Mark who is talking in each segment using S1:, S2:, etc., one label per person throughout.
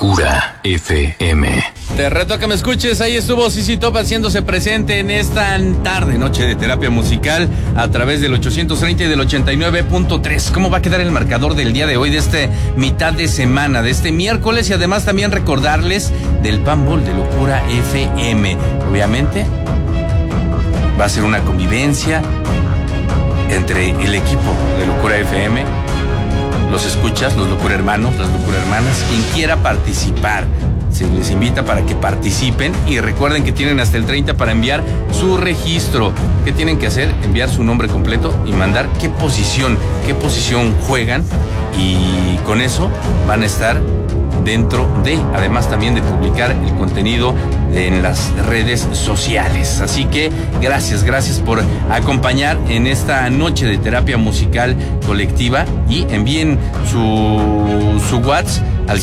S1: Locura FM.
S2: Te reto a que me escuches. Ahí estuvo CC Top haciéndose presente en esta tarde, noche de terapia musical a través del 830 y del 89.3. ¿Cómo va a quedar el marcador del día de hoy, de este mitad de semana, de este miércoles? Y además también recordarles del Panball de Locura FM. Obviamente va a ser una convivencia entre el equipo de Locura FM, los escuchas, los Locura Hermanos, las Locura Hermanas, quien quiera participar. Se les invita para que participen y recuerden que tienen hasta el 30 para enviar su registro. ¿Qué tienen que hacer? Enviar su nombre completo y mandar qué posición juegan, y con eso van a estar dentro de, además también de publicar el contenido en las redes sociales. Así que gracias por acompañar en esta noche de terapia musical colectiva, y envíen su WhatsApp al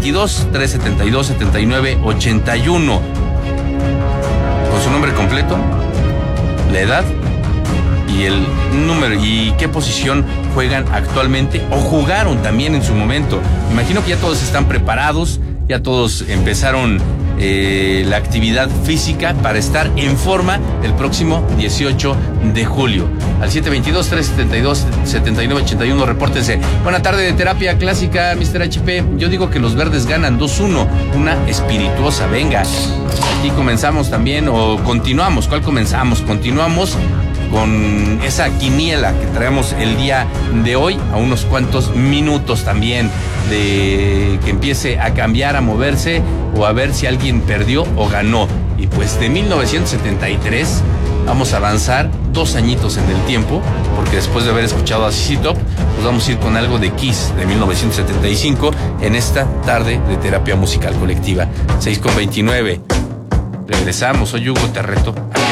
S2: 722-372-7981 con su nombre completo, la edad y el número y qué posición juegan actualmente o jugaron también en su momento. Imagino que ya todos están preparados, ya todos empezaron la actividad física para estar en forma el próximo 18 de julio. Al 722-372-7981, repórtense. Buena tarde de terapia clásica, Mr. HP. Yo digo que los verdes ganan 2-1, una espirituosa. Venga, aquí comenzamos también, o continuamos. ¿Cuál comenzamos? Continuamos con esa quiniela que traemos el día de hoy, a unos cuantos minutos también de que empiece a cambiar, a moverse, o a ver si alguien perdió o ganó. Y pues de 1973 vamos a avanzar 2 añitos en el tiempo, porque después de haber escuchado a CC Top, pues vamos a ir con algo de Kiss de 1975 en esta tarde de terapia musical colectiva. 6:29. Regresamos. Soy Hugo, te reto a que